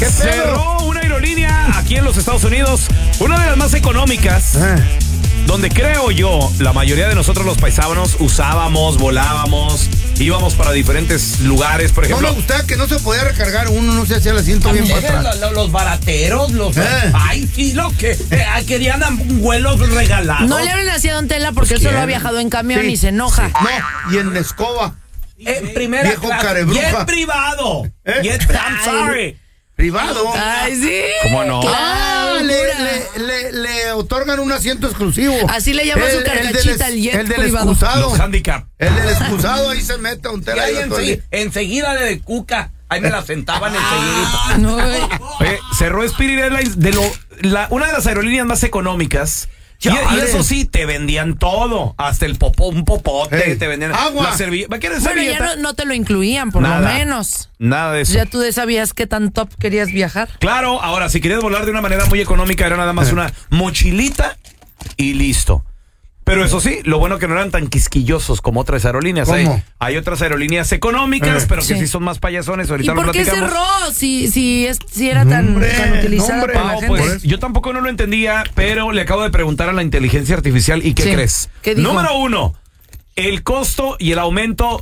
Cerró una aerolínea aquí en los Estados Unidos, una de las más económicas, donde creo yo, la mayoría de nosotros los paisanos usábamos, volábamos, íbamos para diferentes lugares, por ejemplo. No me gustaba que no se podía recargar uno, no se hacía el asiento bien para atrás. Los barateros, ay, sí, lo que querían vuelos regalados. No le hablen así a Don Tela porque él solo ha viajado en camión y se enoja. No, y en la escoba. Primera viejo clase. carebruja. Jet privado. I'm sorry. Privado. Ay, sí. ¿Cómo no? Claro, le otorgan un asiento exclusivo. Así le llaman su carcachita al jet El del privado. excusado. Los handicap. El del excusado, ahí se mete a un tela. Enseguida de Cuca. Ahí me la sentaban enseguida. No, Oye, cerró Spirit Airlines una de las aerolíneas más económicas. Y eso sí, te vendían todo, hasta un popote, te vendían agua, la servilleta. Bueno, ya no te lo incluían, por nada, lo menos. Nada de eso. Ya tú sabías qué tan top querías viajar. Claro, ahora, si querías volar de una manera muy económica, era nada más una mochilita y listo. Pero eso sí, lo bueno que no eran tan quisquillosos como otras aerolíneas. ¿Cómo? Hay otras aerolíneas económicas, pero que sí son más payasones. Ahorita ¿Y por qué platicamos. cerró si era tan utilizada por la gente? Pues, yo tampoco no lo entendía, pero le acabo de preguntar a la inteligencia artificial y ¿qué crees? ¿Qué dijo? Número 1, el costo y el aumento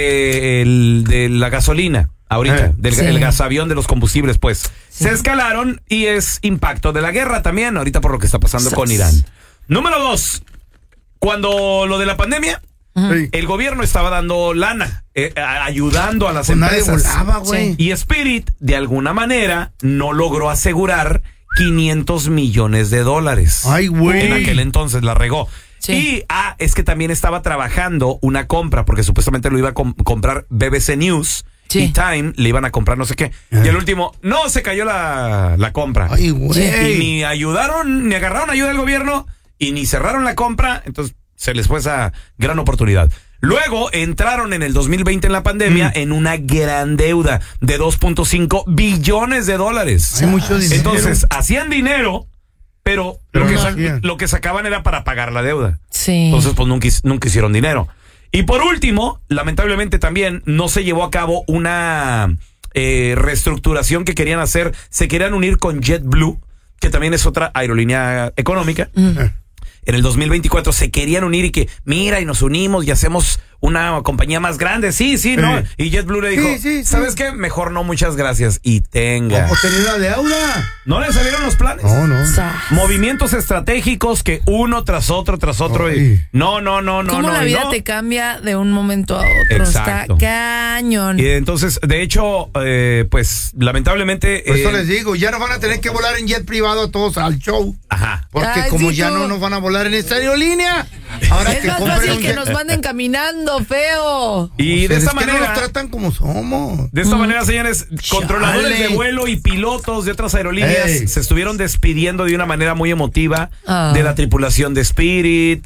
de la gasolina. Ahorita, el gasavión de los combustibles, pues, se escalaron y es impacto de la guerra también, ahorita por lo que está pasando con Irán. Número 2, cuando lo de la pandemia, el gobierno estaba dando lana, ayudando a las empresas. Nadie volaba, güey. Y Spirit, de alguna manera, no logró asegurar $500 millones. Ay, güey. En aquel entonces la regó. Sí. Y es que también estaba trabajando una compra, porque supuestamente lo iba a comprar BBC News. Sí. Y Time le iban a comprar no sé qué. Y al último, no, se cayó la compra. Ay, güey. Y ni agarraron ayuda del gobierno y ni cerraron la compra. Entonces se les fue esa gran oportunidad. Luego entraron en el 2020 en la pandemia en una gran deuda de $2.5 billones. Hay mucho dinero. Entonces hacían dinero, pero lo que sacaban era para pagar la deuda. Sí. Entonces pues nunca hicieron dinero. Y por último, lamentablemente también no se llevó a cabo una reestructuración que querían hacer. Se querían unir con JetBlue, que también es otra aerolínea económica. En el 2024 se querían unir y que, mira, y nos unimos y hacemos una compañía más grande. Sí, ¿no? Y JetBlue le dijo, ¿sabes qué? Mejor no, muchas gracias. Y tenga. ¿Cómo tenía una deuda? ¿No le salieron los planes? No. Movimientos estratégicos que uno tras otro. Y no. ¿Cómo la vida te cambia de un momento a otro? Exacto. Está cañón. Y entonces, de hecho, pues, lamentablemente... Por eso les digo, ya nos van a tener que volar en jet privado todos al show. Ajá. Porque como ya no nos van a volar en esta aerolínea, ahora es más fácil que nos manden caminando, feo. Y de esta manera... no nos tratan como somos. De esta manera, señores, controladores de vuelo y pilotos de otras aerolíneas se estuvieron despidiendo de una manera muy emotiva de la tripulación de Spirit.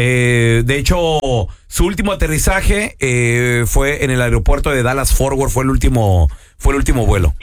De hecho, su último aterrizaje fue en el aeropuerto de Dallas Fort Worth, fue el último vuelo.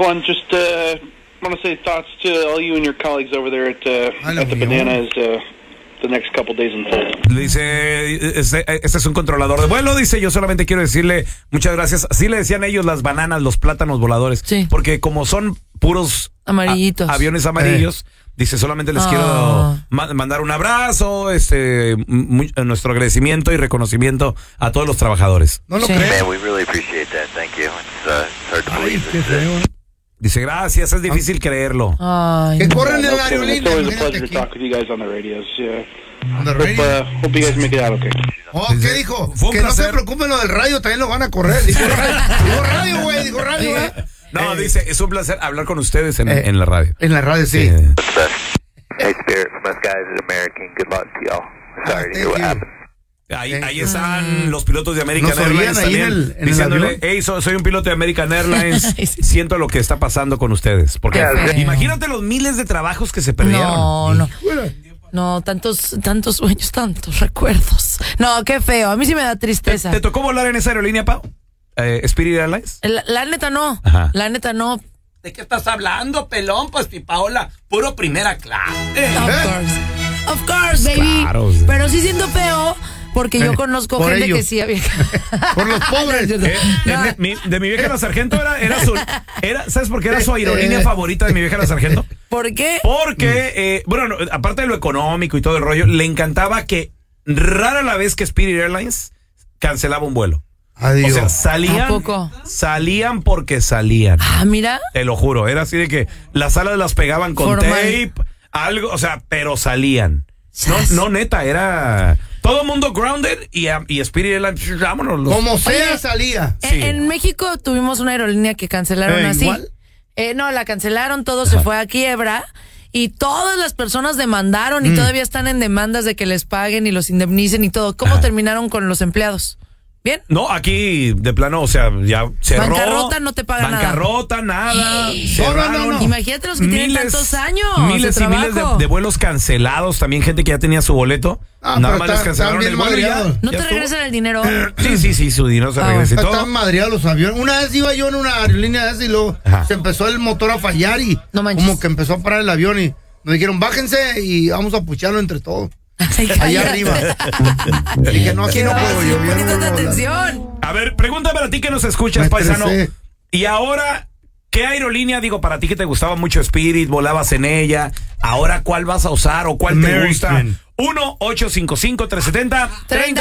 I want to say thoughts to all you and your colleagues over there at the Banana as the next couple days unfold. Dice, este es un controlador de vuelo, dice, yo solamente quiero decirle muchas gracias. Así le decían ellos las bananas, los plátanos voladores, porque como son puros amarillitos, aviones amarillos, dice, solamente les quiero mandar un abrazo, nuestro agradecimiento y reconocimiento a todos los trabajadores. No lo creo. Man, we really appreciate that. Thank you. It's hard to believe this. Dice, gracias, es difícil creerlo. Ay, que corren en la aerolínea. It's always a pleasure to talk with you guys on the radios. Hope you guys make it out okay. ¿Qué dijo? Fue un que placer. No se preocupen lo del radio, también lo van a correr. Dijo radio, güey, dijo radio. No, dice, es un placer hablar con ustedes en la radio. En la radio, sí. Hey, Spirit, from us guys at American, good luck to y'all. Sorry to hear what happened. Ahí están los pilotos de American Airlines también diciéndole, hey, soy un piloto de American Airlines, siento lo que está pasando con ustedes. Porque imagínate los miles de trabajos que se perdieron. No, tantos sueños, tantos recuerdos. No, qué feo, a mí sí me da tristeza. ¿Te tocó volar en esa aerolínea, Pau? Spirit Airlines. La neta no. Ajá. La neta no. ¿De qué estás hablando, pelón? Pues, Paola, puro primera clase. Of course, baby. Claro, pero sí siento feo Porque yo conozco por gente ellos. que sí había. Por los pobres. De mi vieja la sargento era su... ¿Sabes por qué era su aerolínea favorita de mi vieja la sargento? ¿Por qué? Porque, bueno, aparte de lo económico y todo el rollo, le encantaba que rara la vez que Spirit Airlines cancelaba un vuelo. Adiós. O sea, salían porque salían. Ah, mira. Te lo juro, era así de que las alas las pegaban con tape, algo, o sea, pero salían. No, neta, era todo el mundo grounded y Spirit Airlines, vámonos. Como sea, salía. Sí. En México tuvimos una aerolínea que cancelaron así. ¿Igual? No, la cancelaron, todo se fue a quiebra y todas las personas demandaron y todavía están en demandas de que les paguen y los indemnicen y todo. ¿Cómo terminaron con los empleados? ¿Bien? No, aquí de plano, o sea, ya cerró. Bancarrota, no te pagan nada. Bancarrota, nada. Cerraron. No. Imagínate los que tienen tantos años. Miles de y miles de vuelos cancelados. También gente que ya tenía su boleto. Nada más les cancelaron el vuelo y ya. ¿No ya te estuvo. regresan el dinero? Sí, su dinero se regresa y todo. Están madreados los aviones. Una vez iba yo en una aerolínea de esa y luego se empezó el motor a fallar y No manches. como que empezó a parar el avión y nos dijeron, bájense y vamos a pucharlo entre todos. Ay, Allá cállate. arriba. Dije, no, aquí no puedo yo. Poniéndote atención. A ver, pregúntame para ti que nos escuchas, Me paisano. estresé. Y ahora, ¿qué aerolínea, digo, para ti que te gustaba mucho Spirit, volabas en ella? Ahora, ¿cuál vas a usar o cuál te gusta? American. 1-855-370-30